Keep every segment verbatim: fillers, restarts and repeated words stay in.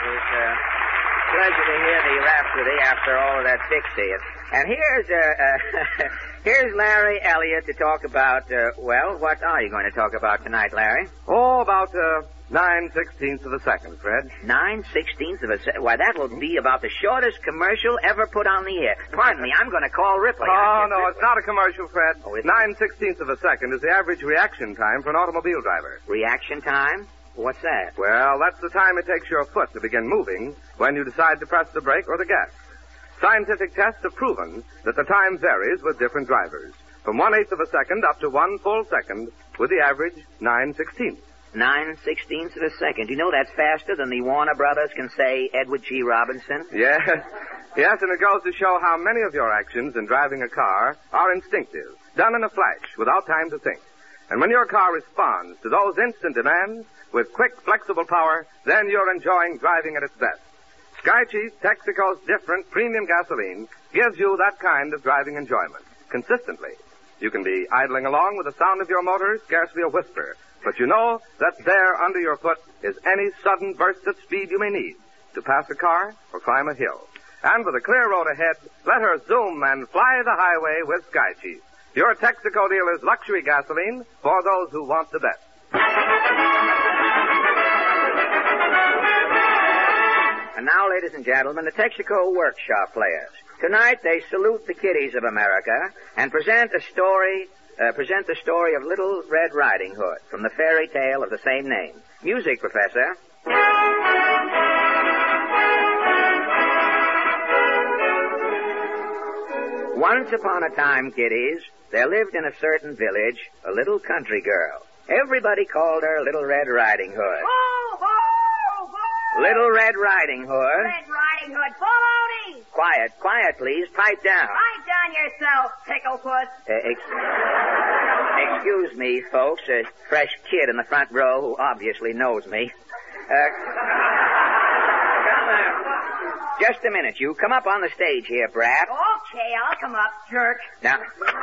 It's a pleasure to hear the rhapsody after all of that Dixie. And here's uh, uh, here's Larry Elliott to talk about, uh, well, what are you going to talk about tonight, Larry? Oh, about uh, nine sixteenths of a second, Fred. Nine sixteenths of a second? Why, that will be about the shortest commercial ever put on the air. Pardon me, I'm going to call Ripley. Oh, no, it's not a commercial, Fred. Oh, it's Nine sixteenths of a second is the average reaction time for an automobile driver. Reaction time? What's that? Well, that's the time it takes your foot to begin moving when you decide to press the brake or the gas. Scientific tests have proven that the time varies with different drivers, from one-eighth of a second up to one full second, with the average nine sixteenths. Nine sixteenths of a second. You know that's faster than the Warner Brothers can say Edward G. Robinson? Yes. Yes, and it goes to show how many of your actions in driving a car are instinctive, done in a flash, without time to think. And when your car responds to those instant demands with quick, flexible power, then you're enjoying driving at its best. Sky Chief Texaco's different premium gasoline gives you that kind of driving enjoyment, consistently. You can be idling along with the sound of your motor scarcely a whisper, but you know that there under your foot is any sudden burst of speed you may need to pass a car or climb a hill. And with a clear road ahead, let her zoom and fly the highway with Sky Chief, your Texaco dealer's luxury gasoline for those who want the best. And now, ladies and gentlemen, the Texaco Workshop Players. Tonight, they salute the kiddies of America and present a story, uh, present the story of Little Red Riding Hood from the fairy tale of the same name. Music, Professor. Once upon a time, kiddies, there lived in a certain village a little country girl. Everybody called her Little Red Riding Hood. Ho, ho, ho! Little Red Riding Hood. Red Riding Hood, baloney! Quiet, quiet, please. Pipe down. Pipe down yourself, Picklefoot. Uh, ex- excuse me, folks. A fresh kid in the front row who obviously knows me. Uh, come, uh, just a minute, you. Come up on the stage here, brat. Okay, I'll come up, jerk. Now,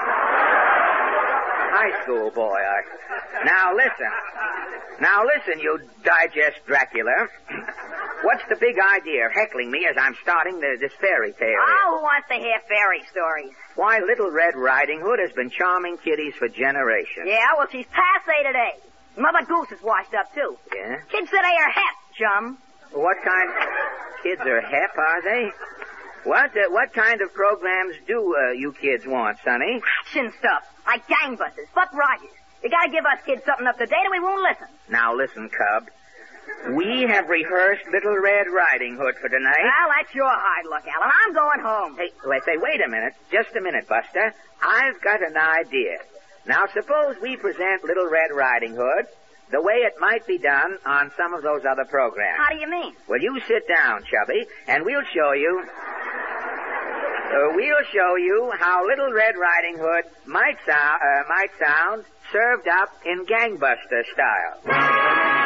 high school boy. I... Now listen. Now listen, you digest Dracula. What's the big idea of heckling me as I'm starting the, this fairy tale here? Oh, who wants to hear fairy stories? Why, Little Red Riding Hood has been charming kiddies for generations. Yeah, well, she's passe today. Mother Goose is washed up, too. Yeah? Kids today are hep, chum. What kind... Kids are hep, are they? What uh, what kind of programs do uh, you kids want, Sonny? Action stuff, like gangbusters, Buck Rogers. You gotta give us kids something up to date or we won't listen. Now listen, Cub. We have rehearsed Little Red Riding Hood for tonight. Well, that's your hard luck, Alan. I'm going home. Hey, wait, say, wait a minute. Just a minute, Buster. I've got an idea. Now, suppose we present Little Red Riding Hood the way it might be done on some of those other programs. How do you mean? Well, you sit down, Chubby, and we'll show you... Uh, we'll show you how Little Red Riding Hood might, so- uh, might sound served up in gangbuster style.